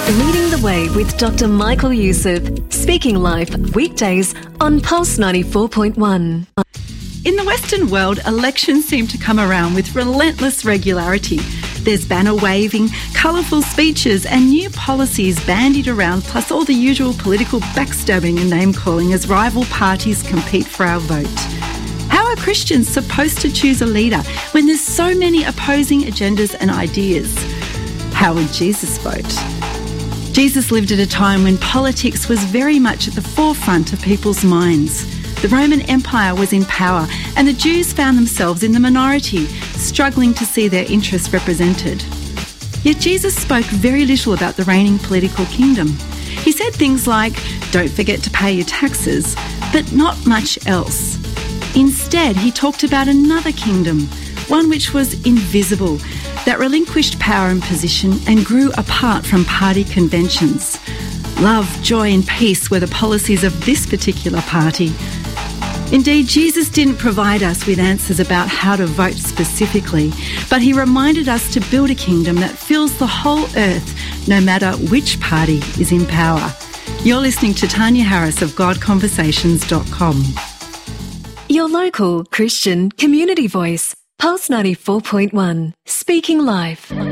Leading the Way with Dr. Michael Youssef, speaking live weekdays on Pulse 94.1. In the Western world, elections seem to come around with relentless regularity. There's banner waving, colourful speeches and new policies bandied around, plus all the usual political backstabbing and name-calling as rival parties compete for our vote. How are Christians supposed to choose a leader when there's so many opposing agendas and ideas? How would Jesus vote? Jesus lived at a time when politics was very much at the forefront of people's minds. The Roman Empire was in power and the Jews found themselves in the minority, struggling to see their interests represented. Yet Jesus spoke very little about the reigning political kingdom. He said things like, "Don't forget to pay your taxes," but not much else. Instead, he talked about another kingdom, one which was invisible, that relinquished power and position and grew apart from party conventions. Love, joy and peace were the policies of this particular party. Indeed, Jesus didn't provide us with answers about how to vote specifically, but he reminded us to build a kingdom that fills the whole earth, no matter which party is in power. You're listening to Tanya Harris of GodConversations.com. Your local Christian community voice, Pulse 94.1, speaking live.